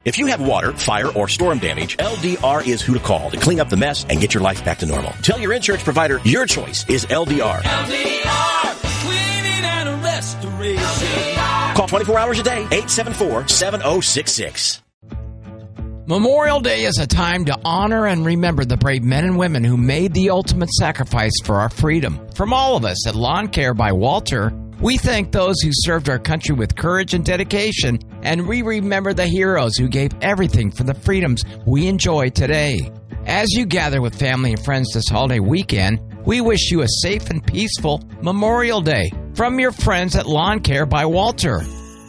If you have water, fire, or storm damage, LDR is who to call to clean up the mess and get your life back to normal. Tell your insurance provider your choice is LDR. LDR, cleaning and restoration. Call 24 hours a day, 874-7066. Memorial Day is a time to honor and remember the brave men and women who made the ultimate sacrifice for our freedom. From all of us at Lawn Care by Walter, we thank those who served our country with courage and dedication, and we remember the heroes who gave everything for the freedoms we enjoy today. As you gather with family and friends this holiday weekend, we wish you a safe and peaceful Memorial Day from your friends at Lawn Care by Walter.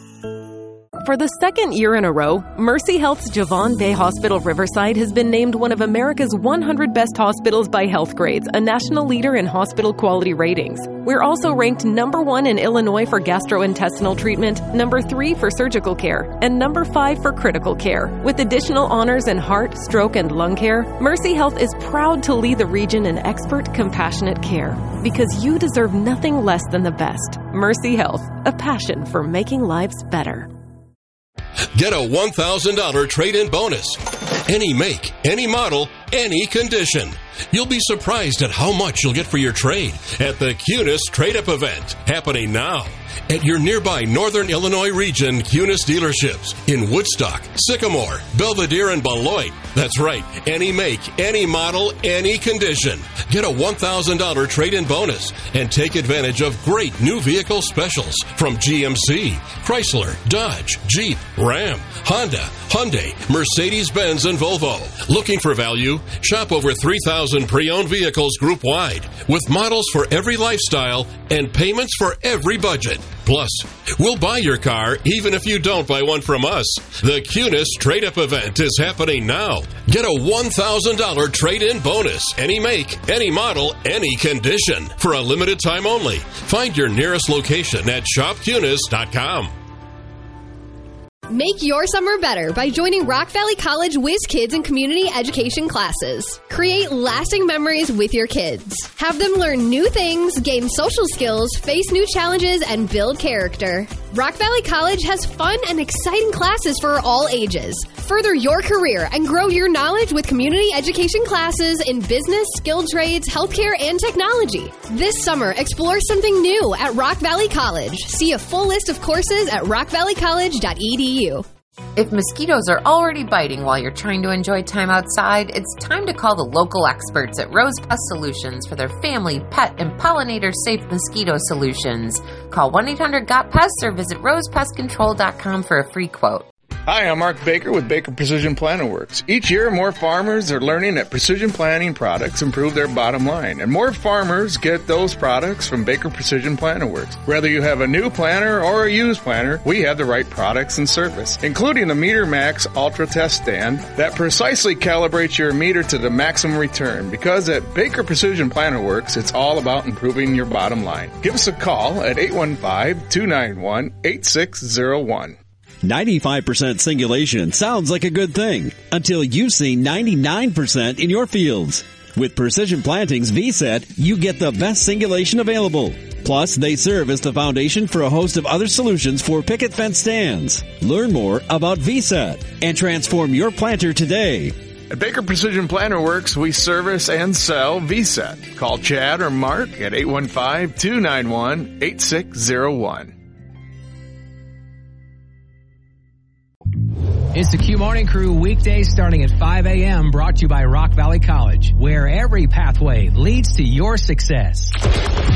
For the second year in a row, Mercy Health's Javon Bay Hospital Riverside has been named one of America's 100 best hospitals by HealthGrades, a national leader in hospital quality ratings. We're also ranked number 1 in Illinois for gastrointestinal treatment, number 3 for surgical care, and number 5 for critical care. With additional honors in heart, stroke, and lung care, Mercy Health is proud to lead the region in expert, compassionate care. Because you deserve nothing less than the best. Mercy Health, a passion for making lives better. Get a $1,000 trade-in bonus. Any make, any model, any condition. You'll be surprised at how much you'll get for your trade at the Cunis Trade-Up event, happening now at your nearby Northern Illinois region Cunis dealerships in Woodstock, Sycamore, Belvedere, and Beloit. That's right, any make, any model, any condition. Get a $1,000 trade-in bonus and take advantage of great new vehicle specials from GMC, Chrysler, Dodge, Jeep, Ram, Honda, Hyundai, Mercedes-Benz, and Volvo. Looking for value? Shop over 3,000 pre-owned vehicles group-wide with models for every lifestyle and payments for every budget. Plus, we'll buy your car even if you don't buy one from us. The Cunis Trade-Up event is happening now. Get a $1,000 trade-in bonus. Any make, any model, any condition. For a limited time only. Find your nearest location at shopcunis.com. Make your summer better by joining Rock Valley College Whiz Kids and Community Education classes. Create lasting memories with your kids. Have them learn new things, gain social skills, face new challenges, and build character. Rock Valley College has fun and exciting classes for all ages. Further your career and grow your knowledge with community education classes in business, skilled trades, healthcare, and technology. This summer, explore something new at Rock Valley College. See a full list of courses at rockvalleycollege.edu. If mosquitoes are already biting while you're trying to enjoy time outside, it's time to call the local experts at Rose Pest Solutions for their family, pet, and pollinator-safe mosquito solutions. Call 1-800-GOT-PEST or visit rosepestcontrol.com for a free quote. Hi, I'm Mark Baker with Baker Precision Planter Works. Each year, more farmers are learning that precision planting products improve their bottom line, and more farmers get those products from Baker Precision Planter Works. Whether you have a new planter or a used planter, we have the right products and service, including the Meter Max Ultra Test Stand that precisely calibrates your meter to the maximum return, because at Baker Precision Planter Works, it's all about improving your bottom line. Give us a call at 815-291-8601. 95% singulation sounds like a good thing until you see 99% in your fields. With Precision Planting's VSET, you get the best singulation available. Plus, they serve as the foundation for a host of other solutions for picket fence stands. Learn more about VSET and transform your planter today. At Baker Precision Planter Works, we service and sell VSET. Call Chad or Mark at 815-291-8601. It's the Q Morning Crew, weekdays starting at 5 a.m., brought to you by Rock Valley College, where every pathway leads to your success.